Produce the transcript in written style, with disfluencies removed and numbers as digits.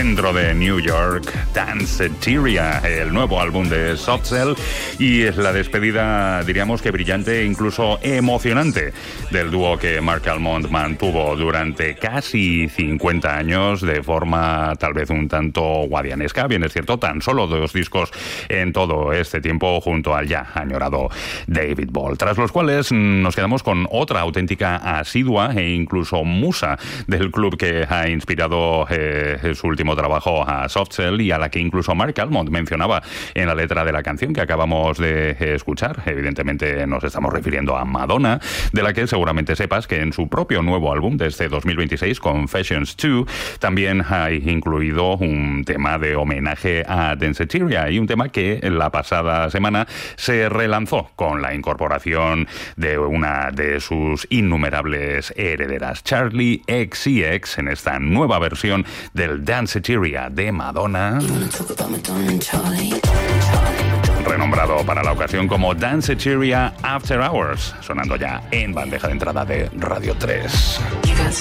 centro de New York, Danceteria, el nuevo álbum de Soft Cell, y es la despedida, diríamos que brillante e incluso emocionante del dúo que Mark Almond mantuvo durante casi 50 años de forma tal vez un tanto guadianesca. Bien es cierto, tan solo 2 discos en todo este tiempo junto al ya añorado David Ball, tras los cuales nos quedamos con otra auténtica asidua e incluso musa del club que ha inspirado su último trabajo a Soft Cell, y a la que incluso Mark Almond mencionaba en la letra de la canción que acabamos de escuchar. Evidentemente nos estamos refiriendo a Madonna, de la que seguramente sepas que en su propio nuevo álbum de este 2026, Confessions 2, también ha incluido un tema de homenaje a Danceteria, y un tema que la pasada semana se relanzó con la incorporación de una de sus innumerables herederas, Charli XCX, en esta nueva versión del Danceteria de Madonna, renombrado para la ocasión como Danceteria After Hours, sonando ya en bandeja de entrada de Radio 3.